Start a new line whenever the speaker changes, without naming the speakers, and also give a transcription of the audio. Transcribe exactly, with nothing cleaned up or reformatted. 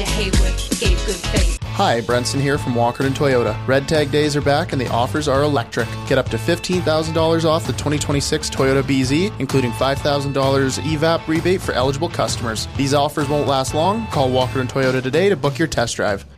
Elijah Haywood gave good faith.
Hi, Brenson here from Walker and Toyota. Red Tag days are back and the offers are electric. Get up to fifteen thousand dollars off the twenty twenty-six Toyota B Z, including five thousand dollars E V A P rebate for eligible customers. These offers won't last long. Call Walker and Toyota today to book your test drive.